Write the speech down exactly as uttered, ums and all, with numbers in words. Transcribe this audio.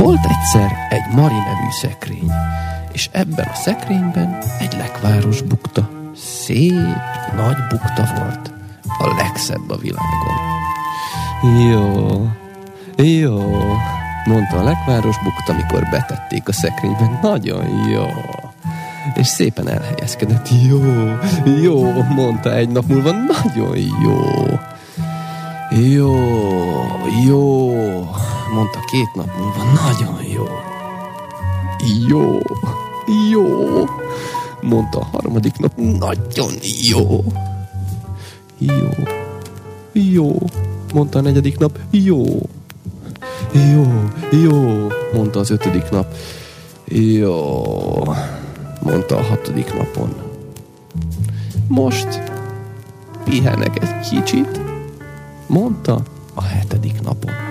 Volt egyszer egy Mari nevű szekrény, és ebben a szekrényben egy lekváros bukta. Szép, nagy bukta volt, a legszebb a világon. Jó, jó, mondta a lekváros bukta, mikor betették a szekrényben. Nagyon jó. És szépen elhelyezkedett. Jó, jó, mondta egy nap múlva. Nagyon jó. Jó, jó, mondta két nap múlva. Nagyon jó. Jó, jó, mondta a harmadik nap. Nagyon jó. Jó, jó, mondta a negyedik nap. Jó, jó, jó, mondta az ötödik nap. Jó, mondta a hatodik napon. Most pihenek egy kicsit, mondta a hetedik napon.